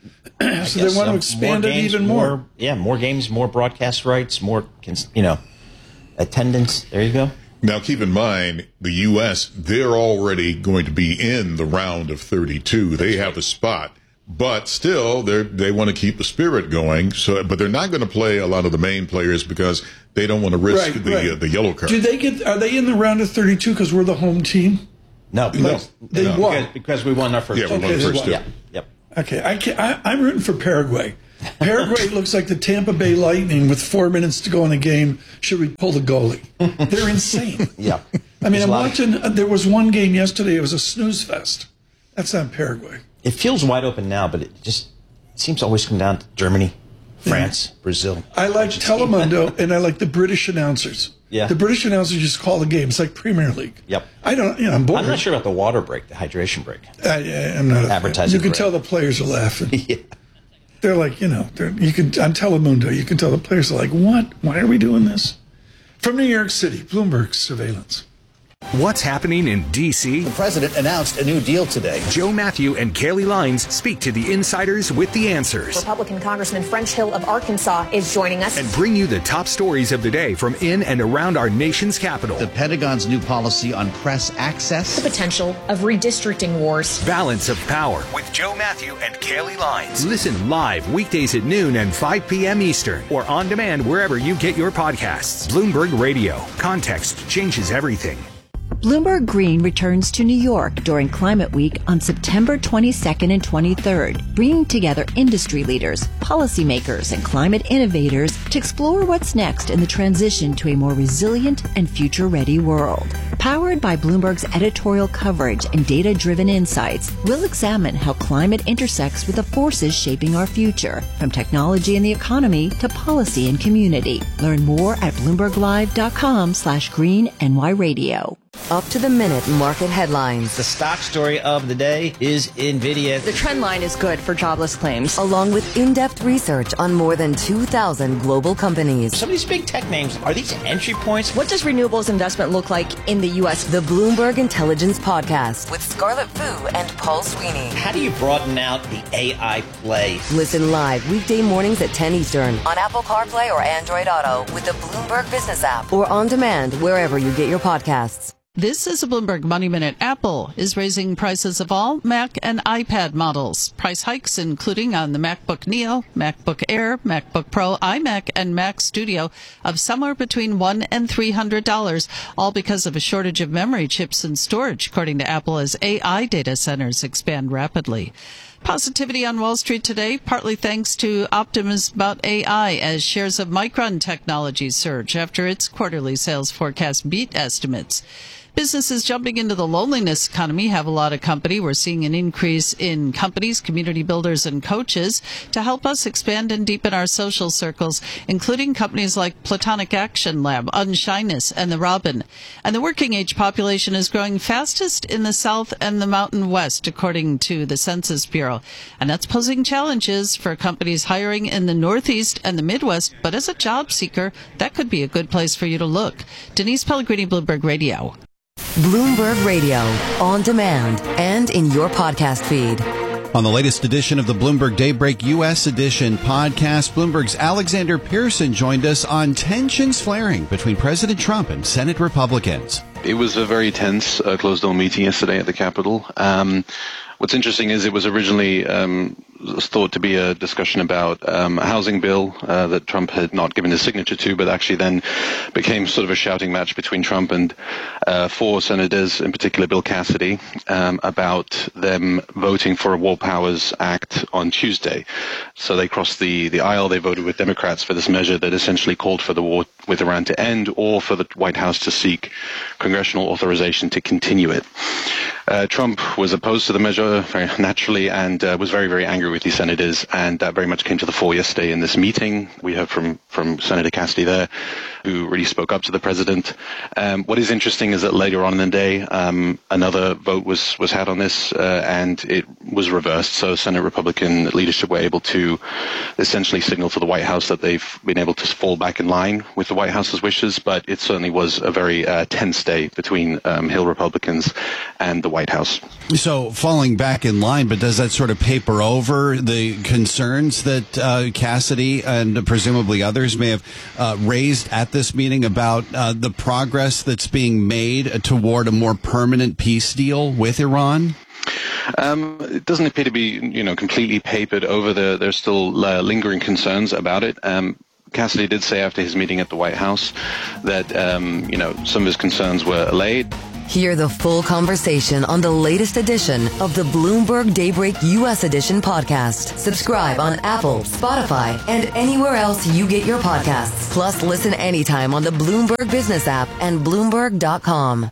so they want to expand it games, even more. more. Yeah, more games, more broadcast rights, more, you know, attendance. There you go. Now, keep in mind, the U S, they're already going to be in the round of thirty-two. They have a spot. But still, they they want to keep the spirit going. So, but they're not going to play a lot of the main players because they don't want to risk Right, the right. Uh, the yellow card. Do they get? Are they in the round of thirty-two because we're the home team? No, because, they no, won because, because we won our first. Yeah, we two. won the Okay, first they two. won. Yeah, yep. Okay, I can't, I, I'm rooting for Paraguay. Paraguay looks like the Tampa Bay Lightning with four minutes to go in a game. Should we pull the goalie? They're insane. Yeah. I mean, There's I'm a lot of- watching. Uh, there was one game yesterday. It was a snooze fest. That's not Paraguay. It feels wide open now, but it just it seems to always come down to Germany, France, Brazil. I like Telemundo and I like the British announcers. Yeah. The British announcers just call the game. It's like Premier League. Yep. I don't. You know, I'm bored. I'm not sure about the water break, the hydration break. I, I- I'm not a fan. Advertising You can break. tell the players are laughing. Yeah. They're like, you know, they're, you can on Telemundo. You can tell the players are like, what? Why are we doing this? From New York City, Bloomberg surveillance. What's happening in D C? The president announced a new deal today. Joe Matthew and Kaylee Lines speak to the insiders with the answers Republican Congressman French Hill of Arkansas is joining us. and bring you the top stories of the day from in and around our nation's capital. The Pentagon's new policy on press access. The potential of redistricting wars. Balance of Power with Joe Matthew and Kaylee Lines. Listen live weekdays at noon and five p.m. Eastern or on demand wherever you get your podcasts. Bloomberg Radio. Context changes everything. Bloomberg Green returns to New York during Climate Week on September twenty-second and twenty-third, bringing together industry leaders, policymakers, and climate innovators to explore what's next in the transition to a more resilient and future-ready world. Powered by Bloomberg's editorial coverage and data-driven insights, we'll examine how climate intersects with the forces shaping our future, from technology and the economy to policy and community. Learn more at bloomberglive.com slash green NY radio. Up to the minute market headlines. The stock story of the day is NVIDIA. The trend line is good for jobless claims. Along with in-depth research on more than two thousand global companies. Some of these big tech names, are these entry points? What does renewables investment look like in the U S? The Bloomberg Intelligence Podcast with Scarlett Fu and Paul Sweeney. How do you broaden out the A I play? Listen live weekday mornings at ten Eastern on Apple CarPlay or Android Auto with the Bloomberg Business app or on demand wherever you get your podcasts. This is a Bloomberg Money Minute. Apple is raising prices of all Mac and iPad models. Price hikes including on the MacBook Neo, MacBook Air, MacBook Pro, iMac, and Mac Studio of somewhere between one and three hundred dollars, all because of a shortage of memory chips and storage, according to Apple, as A I data centers expand rapidly. Positivity on Wall Street today, partly thanks to optimism about A I as shares of Micron Technologies surge after its quarterly sales forecast beat estimates. Businesses jumping into the loneliness economy have a lot of company. We're seeing an increase in companies, community builders, and coaches to help us expand and deepen our social circles, including companies like Platonic Action Lab, Unshyness, and The Robin. And the working age population is growing fastest in the South and the Mountain West, according to the Census Bureau. And that's posing challenges for companies hiring in the Northeast and the Midwest. But as a job seeker, that could be a good place for you to look. Denise Pellegrini, Bloomberg Radio. Bloomberg Radio, on demand and in your podcast feed. On the latest edition of the Bloomberg Daybreak U S Edition podcast, Bloomberg's Alexander Pearson joined us on tensions flaring between President Trump and Senate Republicans. It was a very tense uh, closed-door meeting yesterday at the Capitol. Um, what's interesting is it was originally um, thought to be a discussion about um, a housing bill uh, that Trump had not given his signature to, but actually then became sort of a shouting match between Trump and uh, four senators, in particular Bill Cassidy, um, about them voting for a War Powers Act on Tuesday. So they crossed the, the aisle. They voted with Democrats for this measure that essentially called for the war with Iran to end, or for the White House to seek congressional authorization to continue it. Uh, Trump was opposed to the measure very naturally and uh, was very, very angry with these senators, and that very much came to the fore yesterday in this meeting. We heard from, from Senator Cassidy there who really spoke up to the president. Um, what is interesting is that later on in the day, um, another vote was, was had on this, uh, and it was reversed. So Senate Republican leadership were able to essentially signal to the White House that they've been able to fall back in line with the White House's wishes. But it certainly was a very uh, tense day between um, Hill Republicans and the White House. So falling back in line, but does that sort of paper over the concerns that uh, Cassidy and presumably others may have uh, raised at this meeting about uh, the progress that's being made toward a more permanent peace deal with Iran? Um, it doesn't appear to be, you know, completely papered over. The, there's still uh, lingering concerns about it. Um, Cassidy did say after his meeting at the White House that, um, you know, some of his concerns were allayed. Hear the full conversation on the latest edition of the Bloomberg Daybreak U S Edition podcast. Subscribe on Apple, Spotify, and anywhere else you get your podcasts. Plus, listen anytime on the Bloomberg Business app and Bloomberg dot com.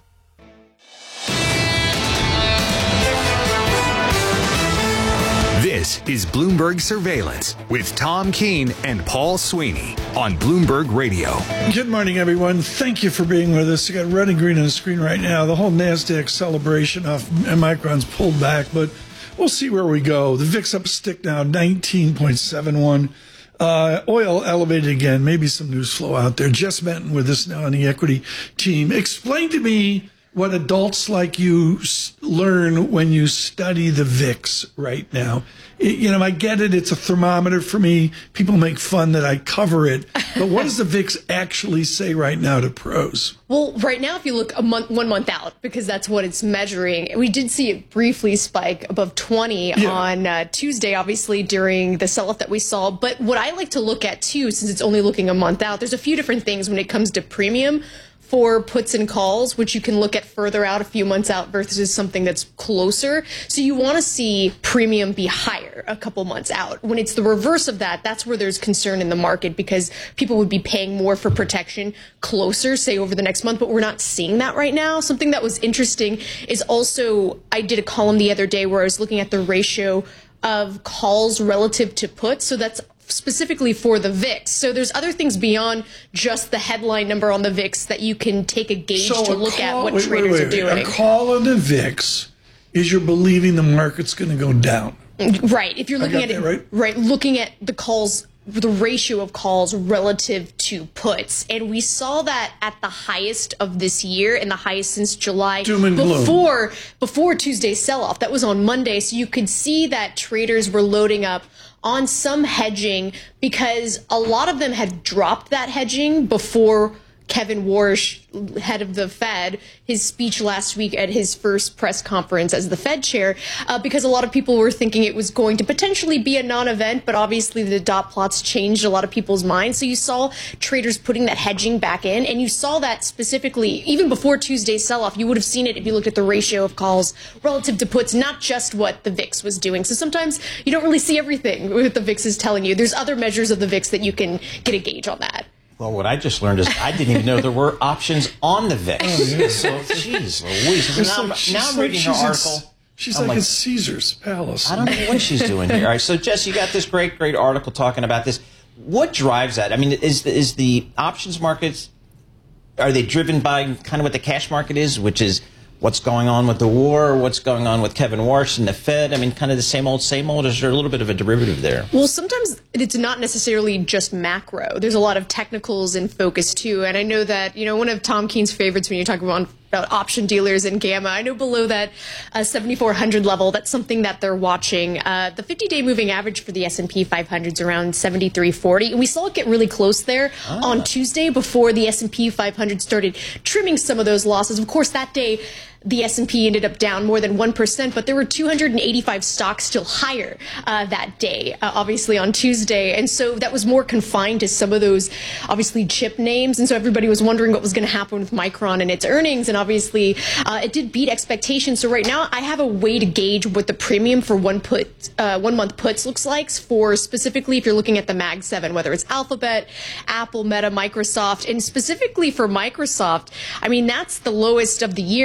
This is Bloomberg Surveillance with Tom Keene and Paul Sweeney on Bloomberg Radio. Good morning, everyone. Thank you for being with us. You got red and green on the screen right now. The whole NASDAQ celebration off Micron's pulled back, but we'll see where we go. The V I X up a stick now, nineteen point seven one. Uh, oil elevated again. Maybe some news flow out there. Jess Benton with us now on the equity team. Explain to me what adults like you learn when you study the V I X right now. It, you know, I get it. It's a thermometer for me. People make fun that I cover it. But what does the V I X actually say right now to pros? Well, right now, if you look a month, one month out, because that's what it's measuring, we did see it briefly spike above twenty yeah. on uh, Tuesday, obviously, during the sell-off that we saw. But what I like to look at, too, since it's only looking a month out, there's a few different things when it comes to premium for puts and calls, which you can look at further out, a few months out versus something that's closer. So you want to see premium be higher a couple months out. When it's the reverse of that, that's where there's concern in the market because people would be paying more for protection closer, say over the next month, but we're not seeing that right now. Something that was interesting is also, I did a column the other day where I was looking at the ratio of calls relative to puts. So that's specifically for the V I X. So there's other things beyond just the headline number on the V I X that you can take a gauge so to a look call, at what wait, traders wait, wait, are doing. A call on the V I X is you're believing the market's going to go down. Right. If you're looking at it, right? right, looking at the calls, the ratio of calls relative to puts. And we saw that at the highest of this year and the highest since July Doom and before, gloom. before Tuesday's sell-off. That was on Monday. So you could see that traders were loading up on some hedging because a lot of them had dropped that hedging before Kevin Warsh, head of the Fed, his speech last week at his first press conference as the Fed chair, uh, because a lot of people were thinking it was going to potentially be a non-event, but obviously the dot plots changed a lot of people's minds. So you saw traders putting that hedging back in, and you saw that specifically even before Tuesday's sell-off. You would have seen it if you looked at the ratio of calls relative to puts, not just what the V I X was doing. So sometimes you don't really see everything what the V I X is telling you. There's other measures of the V I X that you can get a gauge on that. Well, what I just learned is I didn't even know there were options on the V I X. Oh, yeah. So, jeez Louise. Now, like, now I'm like reading her article. In, she's I'm like, like in Caesar's palace. I don't know what she's doing here. All right, so, Jess, you got this great, great article talking about this. What drives that? I mean, is, is the options markets, are they driven by kind of what the cash market is, which is what's going on with the war, what's going on with Kevin Warsh and the Fed? I mean, kind of the same old, same old. Is there a little bit of a derivative there? Well, sometimes it's not necessarily just macro. There's a lot of technicals in focus, too. And I know that, you know, one of Tom Keene's favorites when you talk about, about option dealers and Gamma, I know below that uh, seventy-four hundred level, that's something that they're watching. Uh, the fifty-day moving average for the S and P five hundred is around seventy-three forty. And we saw it get really close there ah. on Tuesday before the S and P five hundred started trimming some of those losses. Of course, that day, the S and P ended up down more than one percent, but there were two hundred eighty-five stocks still higher uh, that day, uh, obviously on Tuesday. And so that was more confined to some of those, obviously, chip names. And so everybody was wondering what was going to happen with Micron and its earnings. And obviously, uh, it did beat expectations. So right now, I have a way to gauge what the premium for one put, uh, one month puts looks like for specifically if you're looking at the Mag seven, whether it's Alphabet, Apple, Meta, Microsoft. And specifically for Microsoft, I mean, that's the lowest of the year that it is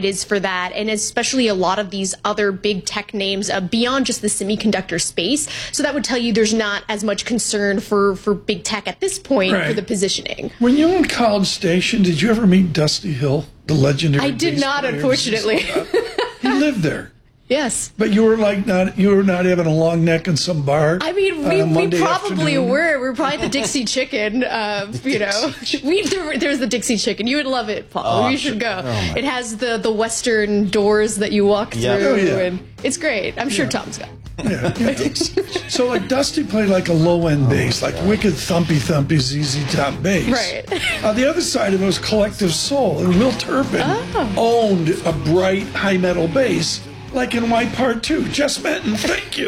is for that, and especially a lot of these other big tech names uh, beyond just the semiconductor space. So that would tell you there's not as much concern for, for big tech at this point Right. for the positioning. When you were in College Station, did you ever meet Dusty Hill, the legendary? I did bass not, player? unfortunately. He lived there. Yes. But you were like not you were not having a long neck in some bar. I mean, on we, a we Monday probably afternoon? were. We're probably the Dixie Chicken. Uh, you know, we there, there's the Dixie Chicken. You would love it, Paul. Oh, you should go. oh my- it has the the Western doors that you walk Yeah. through, Oh, yeah. and it's great. I'm sure Tom's got. Yeah, yeah. So like Dusty played like a low end bass, like wicked thumpy thumpy Z Z Top bass. Right. On the other side of it was Collective Soul, and Will Turpin Oh. owned a bright high metal bass, like in White Part Two. Jess Benton, thank you.